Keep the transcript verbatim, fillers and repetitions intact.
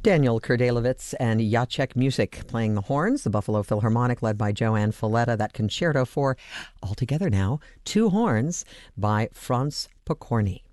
Daniel Kurdelewicz and Jacek Music playing the horns, the Buffalo Philharmonic led by Joanne Falletta, that concerto for, altogether now, two horns by Franz Pokorny.